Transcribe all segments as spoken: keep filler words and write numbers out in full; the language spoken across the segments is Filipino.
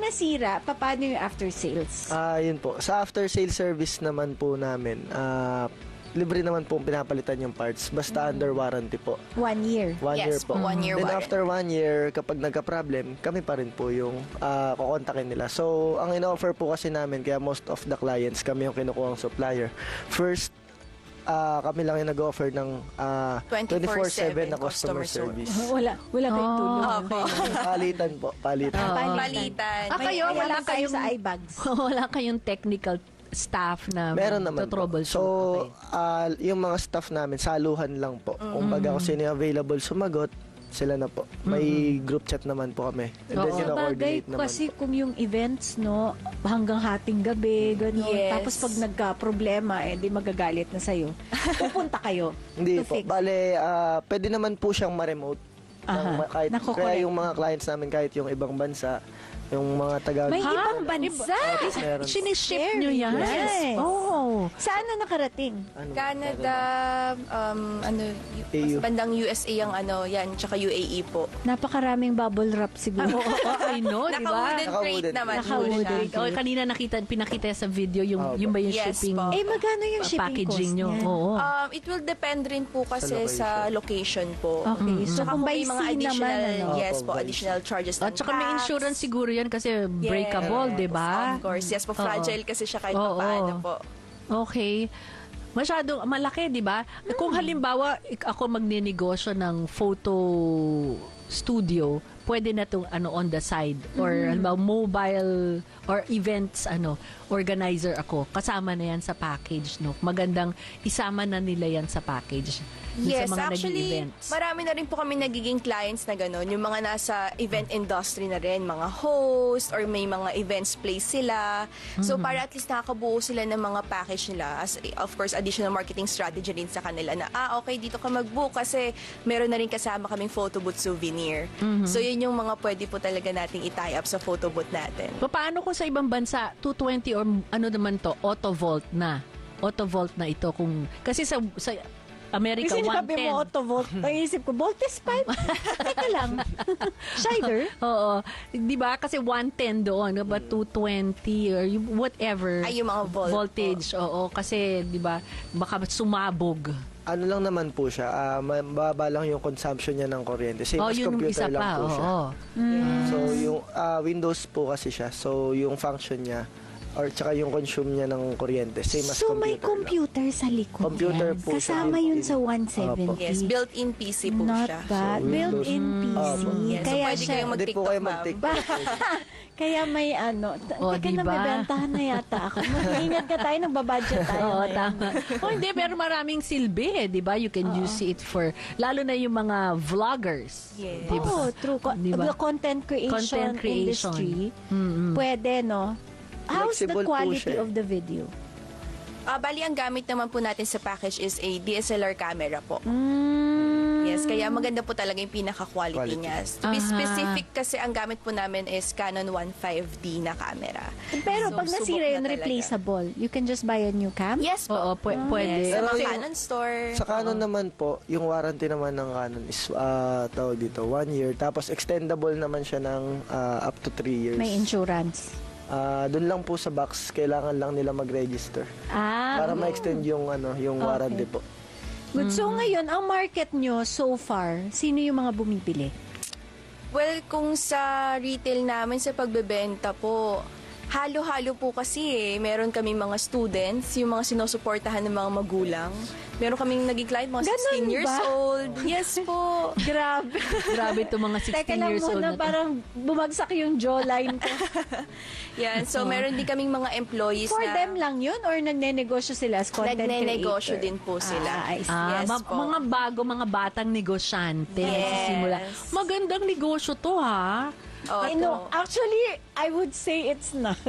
nasira, paano yung after sales? Ah, yun po. Sa after sale service naman po namin, ah, libre naman po pinapalitan yung parts. Basta under warranty po. One year. One Yes year po. po, one year Then warranty. after one year, kapag nagka-problem, kami pa rin po yung uh, kukontakin nila. So, ang in-offer po kasi namin, kaya most of the clients, kami yung kinukuha ang supplier. First, uh, kami lang yung nag-offer ng uh, twenty-four seven na customer, customer service. Wala, wala kayong Oh. tulong. Opo. Palitan po, palitan. Palitan. Ah, May kayo, wala wala kayo kayong- sa iBags. Wala kayong technical staff na Meron naman po. troubleshoot. So, Okay. ah, yung mga staff namin, saluhan lang po. Kung baga kung sino yung available sumagot, sila na po. May group chat naman po kami. And then, Oo. yun, Sa bagay, coordinate naman kasi po. kung yung events, no, hanggang hating gabi, gano'n. Yes. Tapos pag nagka-problema, eh, di magagalit na sa'yo. Pupunta kayo Hindi to po. fix. Bale, ah, pwede naman po siyang ma-remote. Aha. Ng ma- kahit, Nako, kaya correct. yung mga clients namin, kahit yung ibang bansa, yung mga taga... May Ha? ibang bansa. Meron. Siniship nyo yan? Yes. Oh. Saan na nakarating? Ano, Canada, um, ano, A U. bandang U S A ang ano, yan, tsaka U A E po. Napakaraming bubble wrap siguro. Oo, I know, di ba? Naka-wooden crate Naka-wooden naman crate. po Naka-wooden siya. Oh, kanina nakita, pinakita sa video yung, Opo. yung ba yung Yes shipping po. eh, magkano yung shipping packaging cost nyo? niyan? Oo. Um, it will depend rin po kasi Sa sa location po. Okay, so Tsaka kung kung by may mga sea additional, naman, ano? yes Opo, po, by additional charges At ng saka may tax. insurance siguro yan kasi breakable, Yes, di ba? Of course, yes po, Oo. fragile kasi siya kahit Oo. paano po. Okay. Masyadong malaki, di ba? Kung halimbawa, ik- ako magninegosyo ng photo studio, pwede na itong ano, on the side. Or halimbawa, mobile or events ano organizer ako. Kasama na yan sa package. No? Magandang isama na nila yan sa package. Dun Yes, sa mga actually, nag-events. marami na rin po kami nagiging clients na gano'n. Yung mga nasa event industry na rin, mga host, or may mga events place sila. So, para at least nakakabuo sila ng mga package nila. As, of course, additional marketing strategy rin sa kanila na, ah, okay, dito ka mag-book kasi meron na rin kasama kaming photo booth souvenir. So, yun yung mga pwede po talaga nating i-tie up sa photo booth natin. Paano kung sa ibang bansa, two twenty or ano naman to, auto vault na. Auto vault na ito. Kung, kasi sa, sa America, Kasi one sinabi ten. mo auto-volt. Naisip ko, voltage pipe. Teka lang. Shider? Oo. Di ba? Kasi one ten doon, no? But two twenty or you- whatever. Ay, yung mga volt voltage. Oo. Kasi, di ba, baka sumabog. Ano lang naman po siya, ah, mababa lang yung consumption niya ng kuryente. Same Oh, as yun yung computer isa lang pa. po siya. Oo. So, yung ah, Windows po kasi siya. So, yung function niya, or tsaka yung consume niya ng kuryente, same as So, computer may lang. computer sa likod Computer yan. po siya. Kasama yun sa one seventy. Yes, built-in P C po Not siya. bad. So, Built-in P C. Opo. Yes, so Kaya pwede siya, kayong Hindi po kayo mag-TikTok, mag-TikTok. kaya may ano, t- Oh, teka diba? na, may bentahan na yata ako. Mag-ingat ka tayo, nagbabudget tayo. Oo, ngayon. tama. Oh, hindi, pero maraming silbi eh, di ba? You can use it for, lalo na yung mga vloggers. Yes. Di ba? Oo, true. Co- Diba? The content creation, Content creation. industry, Mm-mm. pwede, no? How's the Flexible po quality siya eh. of the video? Ah, bali, ang gamit naman po natin sa package is a D S L R camera po. Mm. Yes, kaya maganda po talaga yung pinaka-quality Quality. niya. To be Aha. specific kasi ang gamit po namin is Canon one five D na camera. Pero So, pag subok nasira na yun, talaga. replaceable. You can just buy a new cam? Yes po. Oo, pwe- pwede. Yes, sa Pero mga yung- Canon store. Sa Canon naman po, yung warranty naman ng Canon is ah, tawag dito, one year. Tapos extendable naman siya ng ah, up to three years. May insurance. Ah, doon lang po sa box, kailangan lang nila mag-register Ah, para ma-extend yung ano, yung Okay. warranty po. good. So ngayon, ang market nyo so far, sino yung mga bumibili? Well, kung sa retail namin, sa pagbebenta po, halo-halo po kasi eh. Meron kami mga students, yung mga sinusuportahan ng mga magulang. Meron kaming naging client, mga Ganon sixteen years ba? old. Yes po. Grabe. Grabe itong mga Teka sixteen lang years old muna, na to. parang bumagsak yung jawline ko. Yan. So, meron din kaming mga employees For na them lang yun or nagnenegosyo sila as content nagne-negosyo creator? din po sila. Ah, I see. Ah, Yes ma- po. mga bago, mga batang negosyante. Yes. Nagsisimula. Magandang negosyo to, ha? Opo. I know. Actually, I would say it's not.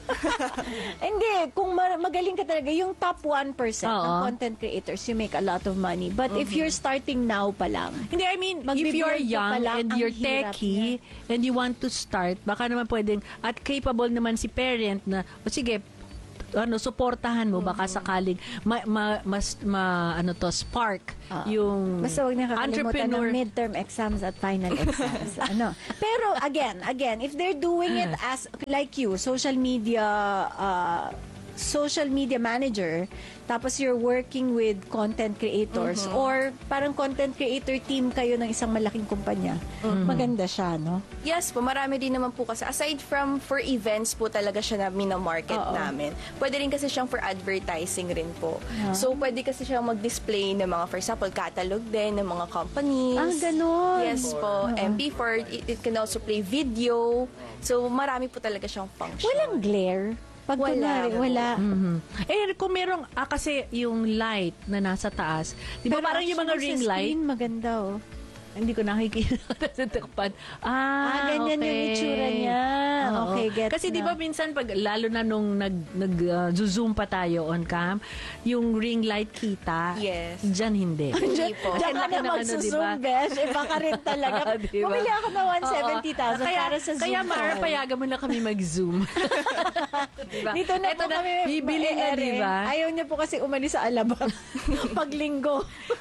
Hindi. Kung ma- magaling ka talaga, yung top one percent ng Oo. content creators, you make a lot of money. But if you're starting now pa lang, Hindi, I mean, if Magbibuild you're ka pa young lang, and ang you're hirap techie and you want to start, baka naman pwedeng, at capable naman si parent na, o sige, ano suportahan mo baka sakaling ma, ma, mas ma, ano to spark Ah. yung Basta huwag niya kakalimutan entrepreneur. ng midterm exams at final exams. ano. Pero again, again, if they're doing it as like you, social media uh, social media manager, tapos you're working with content creators or parang content creator team kayo ng isang malaking kumpanya. Maganda siya, no? Yes po, marami din naman po kasi. Aside from for events po talaga siya na minamarket Oo. namin. Pwede rin kasi siyang for advertising rin po. So, pwede kasi siyang mag-display ng mga, for example, catalog din ng mga companies. Ah, ganun. Yes po. M P four, it, it can also play video. So, marami po talaga siyang function. Walang glare. Pag Wala. kunwari, wala. Mhm. Eh kung merong ah, kasi yung light na nasa taas, 'di ba Pero parang yung mga actually, ring sa light, screen, maganda, oh. hindi ko nakikita sa takpan. Ah, Ah, ganyan okay. yung itsura niya. Oo. Okay, gets Kasi na. di ba minsan pag lalo na nung nag nag uh, zoom pa tayo on cam, yung ring light kita. Yes. Diyan hindi. Hindi po. Diyan ka Laki na ng ano, magsusum, diba? besh. Iba ka rin talaga. Diba? Bumili ako ng one hundred seventy thousand Kaya, para sa Zoom kaya Mara, call. payagan mo na kami mag-zoom. diba? Dito na Eto po kami bibili na, ere. di ba? Ayaw niya po kasi umalis sa Alabang pag linggo.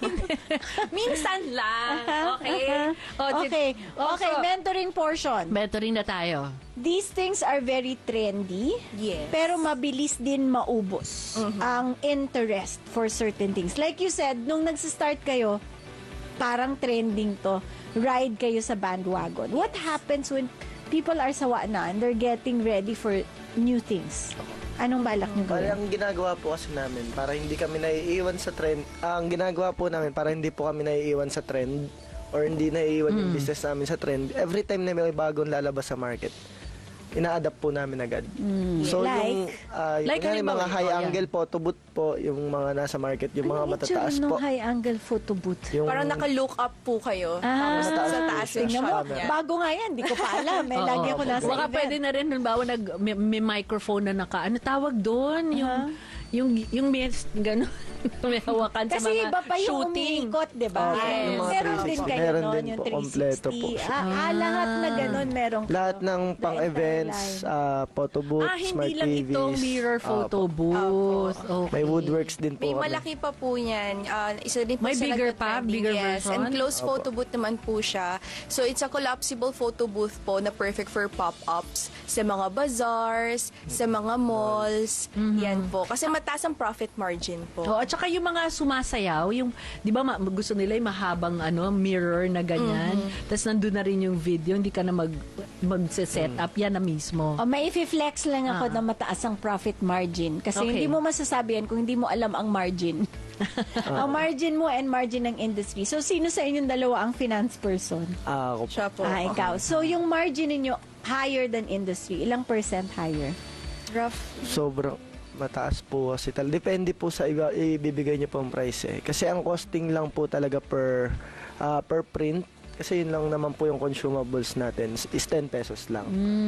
Minsan lang. Okay. O, di- Okay. Okay, Also, mentoring portion. mentoring na tayo. These things are very trendy. Yes. Pero mabilis din maubos ang interest for certain things. Like you said, nung nagsistart kayo, parang trending to. Ride kayo sa bandwagon. What happens when people are sawa na and they're getting ready for new things? Anong balak nyo Bali, gawin? ang ginagawa po kasi namin, para hindi kami naiiwan sa trend, ah, ang ginagawa po namin, para hindi po kami naiiwan sa trend, or hindi naiiwan yung business namin sa trend, every time na may bagong lalabas sa market, ina-adapt po namin agad. So, Like? yung, ah, yung Like kunyari, halimbawa, mga high oh, yeah. angle photo booth po, yung mga nasa market, yung mga Anong itsura matataas nung po. high angle photo booth? Yung, Parang naka-look up po kayo. Ah, Tapos sa taas yung tingnan mo, shot niya. bago nga yan, di ko pa alam. May Oo, lagi ako oo. nasa Baka event. pwede na rin, halimbawa, nag, may, may microphone na naka, ano tawag doon? Yung, yung, yung may, gano'n, may hawakan sa Kasi mga iba pa yung shooting. umiikot, di ba? Opo, yung mga Meron three din sixty. kayo Meron nun, din yung po, three kompleto po. sixty. Ah, ah, lahat na ganun meron kayo. lahat ng The pang-events, entire line. ah, photo booth, Ah, smart hindi lang T Vs. itong mirror photo Opo. booth. Okay. May woodworks din po May kami. malaki pa po yan. Ah, isa din po May sa bigger pa? nagtatrending. Bigger yes. version? And closed photo booth naman po siya. So, it's a collapsible photo booth po na perfect for pop-ups sa mga bazaars, sa mga malls. Yan po. Kasi mataas ang profit margin po. Oo, at saka yung mga sumasayaw, yung, di ba ma- gusto nila yung mahabang ano, mirror na ganyan. Tapos nandun na rin yung video, hindi ka na mag, mag-set up, yan na mismo. Oh, may i-flex lang ako na mataas ang profit margin. Kasi Okay. hindi mo masasabi yan kung hindi mo alam ang margin. ang margin mo and margin ng industry. So, sino sa inyong dalawa ang finance person? Ah, ako po. Siya po. Ah, ikaw. So, yung margin ninyo higher than industry. Ilang percent higher? Rough. Sobrang mataas po kasi tal. Depende po sa iba, ibibigay niyo pong price eh. Kasi ang costing lang po talaga per ah, per print, kasi yun lang naman po yung consumables natin is ten pesos lang.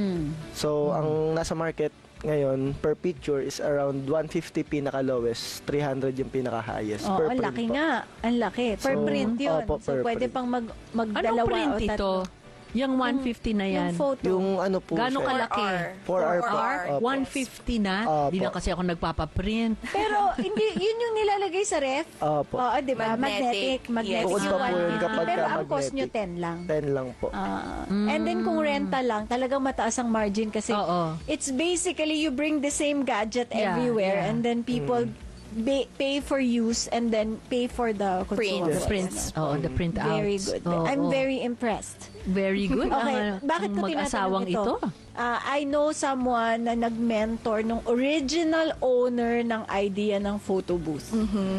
So, ang nasa market ngayon per picture is around one fifty pinaka lowest, three hundred yung pinaka highest Oh, per ang print laki po. nga. Ang laki. Per So, print yun. opo, so, per pwede print. pang mag, magdalawa Anong print o ito? tatlo. Yung one fifty na yan. Yung photo. Yung ano po Gano'ng siya, kalaki? four R po. Opo. one fifty na? Opo. Di na kasi ako nagpapaprint. Pero hindi yun yung nilalagay sa ref. Opo. Oo, di ba? Magnetic. Magnetic. Magnetic. Yes. Bukod yung pa po yun one fifty. kapag Pero ka ang cost nyo magnetic. ten lang. ten lang po. Ah, And then kung renta lang, talagang mataas ang margin kasi Oo. it's basically you bring the same gadget Yeah, everywhere yeah. and then people ba- pay for use and then pay for the Print. consumables. The prints. Oo, the print outs. Very good. Oo, I'm oo. very impressed. Very good. Okay, ang, bakit ang ko mag-asawang tinatanong ito? Ah, I know someone na nag-mentor nung original owner ng idea ng photo booth.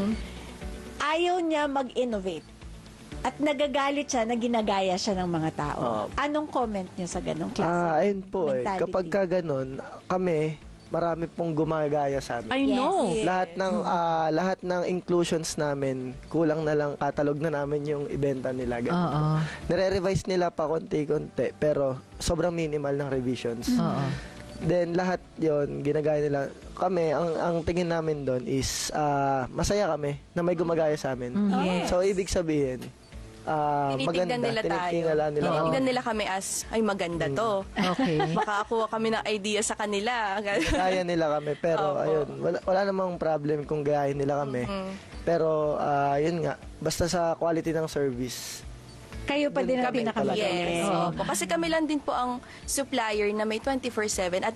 Ayaw niya mag-innovate. At nagagalit siya na ginagaya siya ng mga tao. Oo. Anong comment niyo sa ganong klase? Ah, ayun po eh. mentality? Kapag ka ganun, kami, marami pong gumagaya sa amin. I Yes. know. Yes. Lahat ng ah, lahat ng inclusions namin, kulang na lang catalog na namin yung ibenta nila. Ganun. Oo. Nire-revise nila pa konti-konti, pero sobrang minimal ng revisions. Oo. Then lahat yon ginagaya nila. Kami, ang ang tingin namin doon is ah, masaya kami na may gumagaya sa amin. Mm, yes. So ibig sabihin, ah, Tinitignan maganda. nila tayo. Tinitingala nila kami. Tinitignan nila kami as, ay maganda to. Okay. Makakuha kami ng idea sa kanila. Gaya nila kami. Pero Opo. ayun, wala, wala namang problem kung gayahin nila kami. Pero ah, yun nga, basta sa quality ng service. Kayo pa din ang Kami pinakamagaling. Yes. Opo. Kasi kami lang din po ang supplier na may twenty-four seven at